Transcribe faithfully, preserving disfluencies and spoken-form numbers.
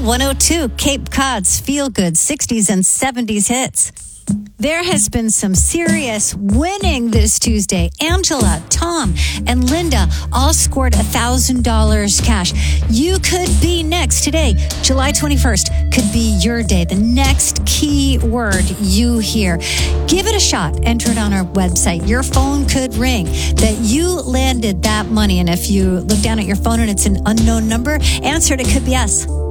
one oh two, Cape Cod's feel-good sixties and seventies hits. There has been some serious winning this Tuesday. Angela, Tom, and Linda all scored one thousand dollars cash. You could be next today. July twenty-first could be your day. The next key word you hear. Give it a shot. Enter it on our website. Your phone could ring that you landed that money. And if you look down at your phone and it's an unknown number, answer it. It could be us.